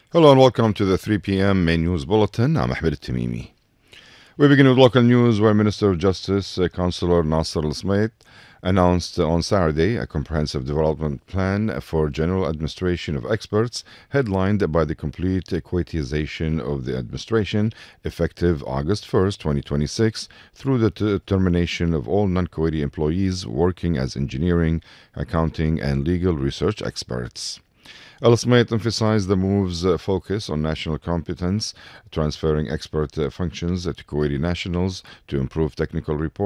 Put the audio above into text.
Hello and welcome to the 3 p.m. main news bulletin. I'm Ahmed Tamimi. We begin with local news where Minister of Justice, Councillor Nasser Al-Smait, announced on Saturday a comprehensive development plan for general administration of experts, headlined by the complete Kuwaitization of the administration, effective August 1st, 2026, through the termination of all non-Kuwaiti employees working as engineering, accounting, and legal research experts. Al-Smait emphasized the move's focus on national competence, transferring expert functions to Kuwaiti nationals to improve technical reporting